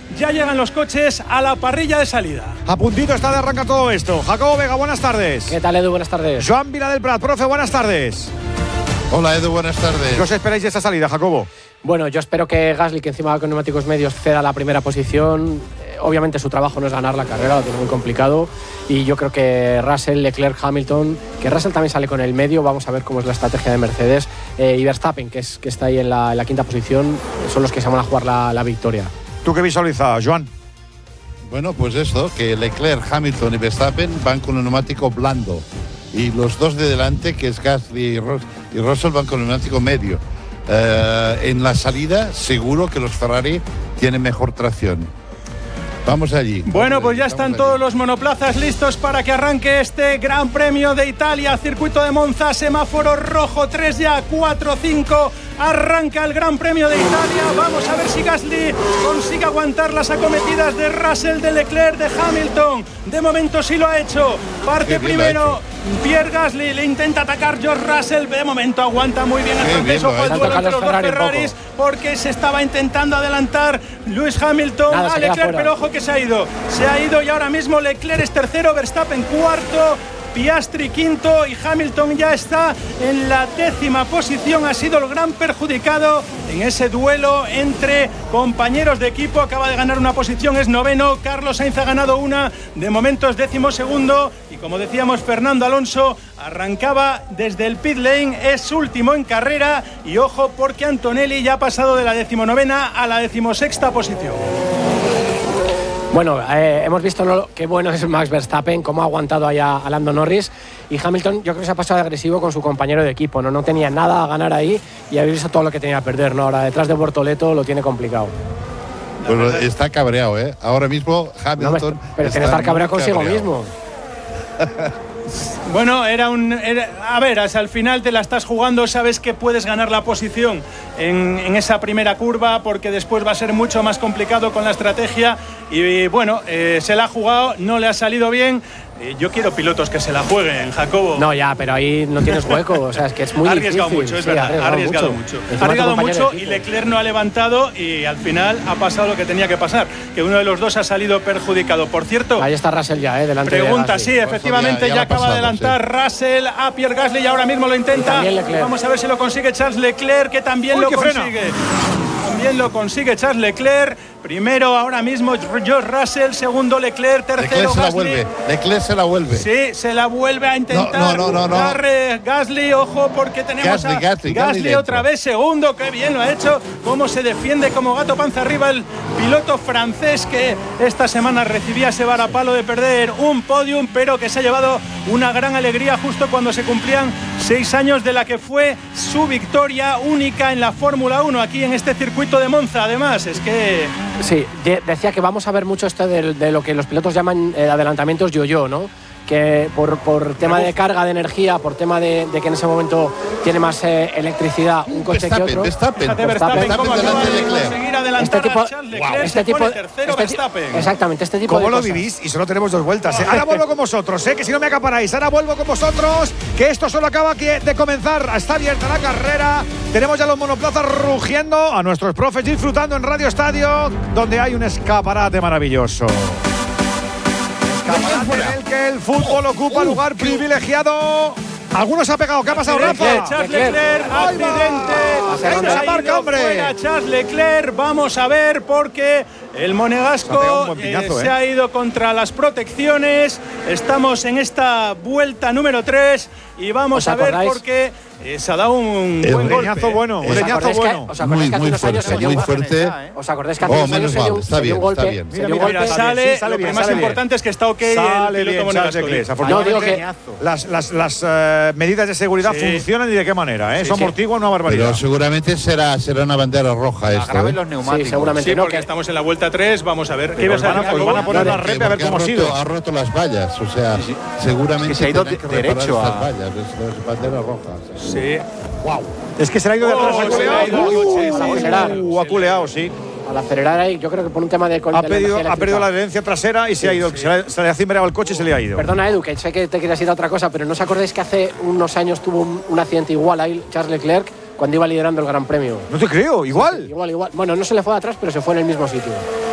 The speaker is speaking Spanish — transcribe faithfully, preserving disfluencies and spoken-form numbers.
ya llegan los coches a la parrilla de salida. A puntito está de arrancar todo esto. Jacobo Vega, buenas tardes. ¿Qué tal, Edu? Buenas tardes. Joan Vila del Prat, profe, buenas tardes. Hola, Edu, buenas tardes. ¿Qué os esperáis de esta salida, Jacobo? Bueno, yo espero que Gasly, que encima va con neumáticos medios, ceda la primera posición. Eh, obviamente su trabajo no es ganar la carrera, lo tiene muy complicado. Y yo creo que Russell, Leclerc, Hamilton, que Russell también sale con el medio, vamos a ver cómo es la estrategia de Mercedes. Eh, y Verstappen, que, es, que está ahí en la, en la quinta posición, son los que se van a jugar la, la victoria. ¿Tú qué visualizas, Joan? Bueno, pues esto, que Leclerc, Hamilton y Verstappen van con un neumático blando. Y los dos de delante, que es Gasly y, Ros- y Russell, van con un neumático medio. Uh, en la salida seguro que los Ferrari tienen mejor tracción. Vamos allí. Bueno, vamos pues allí, ya están allí. todos los monoplazas listos para que arranque este Gran Premio de Italia, circuito de Monza, semáforo rojo, tres ya, cuatro, cinco, arranca el Gran Premio de Italia. Vamos a ver si Gasly consigue aguantar las acometidas de Russell, de Leclerc, de Hamilton. De momento sí lo ha hecho. Parte primero Pierre Gasly, le intenta atacar George Russell. De momento aguanta muy bien el francés. Ojo al duelo entre los dos Ferraris, porque se estaba intentando adelantar Lewis Hamilton Nada, a Leclerc, pero ojo que se ha ido. Se ha ido y ahora mismo Leclerc es tercero, Verstappen cuarto, Piastri quinto y Hamilton ya está en la décima posición. Ha sido el gran perjudicado en ese duelo entre compañeros de equipo. Acaba de ganar una posición, es noveno. Carlos Sainz ha ganado una, de momento es décimo segundo. Y como decíamos, Fernando Alonso arrancaba desde el pit lane, es último en carrera. Y ojo, porque Antonelli ya ha pasado de la decimonovena a la decimosexta posición. Bueno, eh, hemos visto lo, qué bueno es Max Verstappen, cómo ha aguantado ahí a, a Lando Norris. Y Hamilton, yo creo que se ha pasado de agresivo con su compañero de equipo, ¿no? No tenía nada a ganar ahí y habéis visto todo lo que tenía a perder, ¿no? Ahora detrás de Bortoleto lo tiene complicado. Pero está cabreado, ¿eh? Ahora mismo Hamilton. No, pero tiene que estar cabreado consigo cabreado. mismo. Bueno, era un... Era, a ver, hasta el final te la estás jugando, sabes que puedes ganar la posición en, en esa primera curva, porque después va a ser mucho más complicado con la estrategia. Y, y bueno, eh, se la ha jugado, no le ha salido bien. Eh, yo quiero pilotos que se la jueguen, Jacobo. No, ya, pero ahí no tienes hueco, o sea, es que es muy ha arriesgado difícil. mucho, es sí, verdad, ha ha arriesgado mucho. Ha arriesgado mucho y Leclerc no ha levantado y al final ha pasado lo que tenía que pasar, que uno de los dos ha salido perjudicado. Por cierto, ahí está Russell ya, eh, delante pregunta, de sí, efectivamente ya, ya, ya acaba pasado, de adelantar sí. Russell a Pierre Gasly y ahora mismo lo intenta. Vamos a ver si lo consigue Charles Leclerc, que también Uy, lo consigue. Frena. También lo consigue Charles Leclerc. Primero ahora mismo George Russell, segundo Leclerc, tercero Leclerc se Gasly. la vuelve. Leclerc se la vuelve. Sí, se la vuelve a intentar. No, no, no, no, no. Gasly, ojo, porque tenemos Gasly, a Gasly, Gasly, Gasly otra vez segundo. Qué bien lo ha hecho. Cómo se defiende como gato panza arriba el piloto francés, que esta semana recibía ese varapalo de perder un podium, pero que se ha llevado una gran alegría justo cuando se cumplían seis años de la que fue su victoria única en la Fórmula uno aquí en este circuito de Monza. Además, es que... Sí, decía que vamos a ver mucho esto de, de lo que los pilotos llaman eh, adelantamientos yo-yo, ¿no? Que por, por tema de carga de energía, por tema de, de que en ese momento tiene más eh, electricidad un coche Verstappen, que otro. Verstappen, Fíjate, Verstappen, Verstappen cómo acaba de conseguir adelantar este tipo, a Charles Leclerc, wow, este se tipo, pone tercero este, Verstappen. Exactamente, este tipo ¿Cómo de lo cosas. vivís? Y solo tenemos dos vueltas, ¿eh? Ahora vuelvo con vosotros, ¿eh? Que si no me acaparáis. Ahora vuelvo con vosotros, que esto solo acaba de comenzar. Está abierta la carrera. Tenemos ya los monoplazas rugiendo, a nuestros profes disfrutando en Radio Estadio, donde hay un escaparate maravilloso. Escaparate en el que el fútbol ocupa lugar privilegiado. Algunos ha pegado. ¿Qué ha pasado, Rafa? Charles Leclerc, accidente. ¡Esa marca, hombre! Fuera Charles Leclerc. Vamos a ver, porque el monegasco se, eh, se ha ido contra las protecciones. Estamos en esta vuelta número tres y vamos a ver por qué eh, se ha dado un el buen leñazo golpe. bueno, un leñazo bueno. ¿Os acordáis que hace unos años se dio un fuerte? ¿Os acordáis que hace unos años se dio un golpe? Mira, mira, mira, sale, sale lo bien, más sale importante bien. es que está ok sale el piloto monegasco. No, digo que las, las, las uh, medidas de seguridad sí. funcionan y de qué manera, ¿eh? Sí, Eso sí. amortigua una barbaridad. Pero seguramente será, será una bandera roja esto, ¿eh? los neumáticos. Sí, seguramente sí, no, porque que estamos en la vuelta tres, vamos a ver. ¿Qué pues van, a, pues van a poner la rep a ver cómo ha sido. Ha roto las vallas, o sea, sí, sí. seguramente es que se ha ido que derecho a vallas, es, es bandera roja. Sí. Wow. Es que se le ha ido de atrás, oh, ha culeado. Uh, ha culeado, sí. Al acelerar ahí, yo creo que por un tema de... Ha, pedido, ha perdido la adherencia trasera y sí, se ha ido. Sí. Se, le, se le ha cimbreado el coche y se le ha ido. Perdona, Edu, que sé que te querías ir a otra cosa, pero ¿no os acordáis que hace unos años tuvo un, un accidente igual ahí Charles Leclerc cuando iba liderando el Gran Premio? No te creo, igual. Sí, igual, igual. Bueno, no se le fue de atrás, pero se fue en el mismo sitio.